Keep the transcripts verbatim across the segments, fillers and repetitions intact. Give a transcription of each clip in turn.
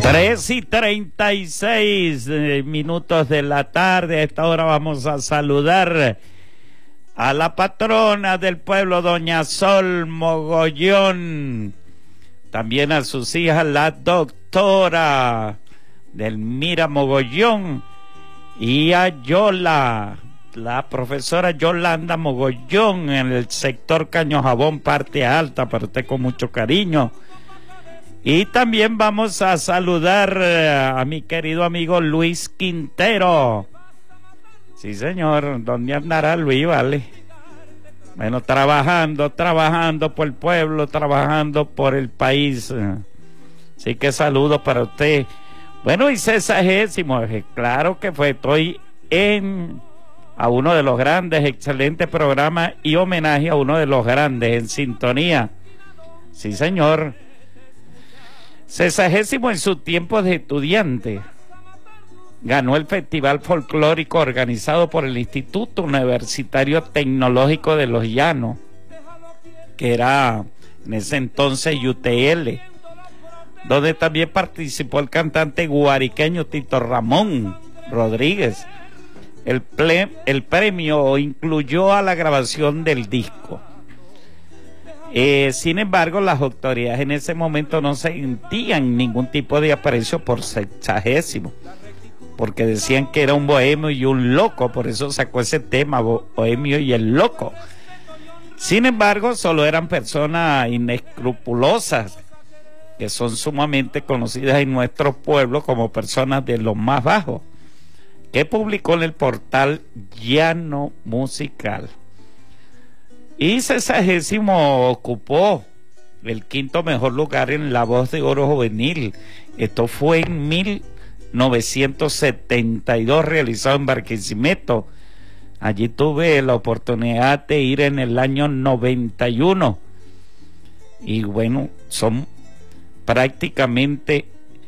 Tres y treinta y seis minutos de la tarde. A esta hora vamos a saludar a la patrona del pueblo, doña Sol Mogollón. También a sus hijas, la doctora Delmira Mogollón, y a Yola, la profesora Yolanda Mogollón, en el sector Caño Jabón, parte alta, para usted con mucho cariño. Y también vamos a saludar a mi querido amigo Luis Quintero. Sí, señor. ¿Dónde andará Luis, vale? Bueno, trabajando, trabajando por el pueblo, trabajando por el país. Así que saludos para usted. Bueno, y sesagésimo, claro que fue, estoy en a uno de los grandes, excelente programa y homenaje a uno de los grandes, En Sintonía. Sí, señor. Sesagésimo en su tiempo de estudiante. Ganó el Festival Folclórico organizado por el Instituto Universitario Tecnológico de los Llanos, que era en ese entonces U T L, donde también participó el cantante guariqueño Tito Ramón Rodríguez. El, ple, el premio incluyó a la grabación del disco. Eh, sin embargo, las autoridades en ese momento no sentían ningún tipo de aprecio por sexagésimo, porque decían que era un bohemio y un loco, por eso sacó ese tema, bohemio y el loco. Sin embargo, solo eran personas inescrupulosas, que son sumamente conocidas en nuestro pueblo como personas de lo más bajo, que publicó en el portal Llano Musical. Y sesagésimo ocupó el quinto mejor lugar en La Voz de Oro Juvenil. Esto fue en mil novecientos setenta y dos, realizado en Barquisimeto. Allí tuve la oportunidad de ir en el año noventa y uno. Y bueno, son prácticamente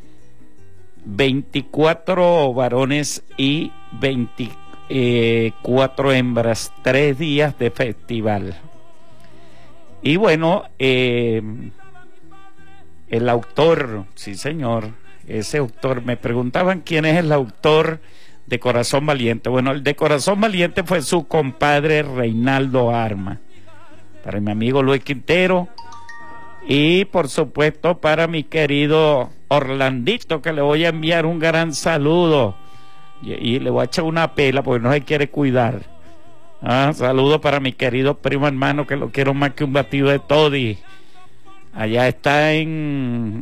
veinticuatro varones y veinticuatro hembras, tres días de festival. Y bueno, eh, el autor, sí señor, ese autor, me preguntaban quién es el autor de Corazón Valiente. Bueno, el de Corazón Valiente fue su compadre Reinaldo Arma. Para mi amigo Luis Quintero, y por supuesto para mi querido Orlandito, que le voy a enviar un gran saludo, y, y le voy a echar una pela porque no se quiere cuidar. Ah, saludo para mi querido primo hermano, que lo quiero más que un batido de toddy. Allá está en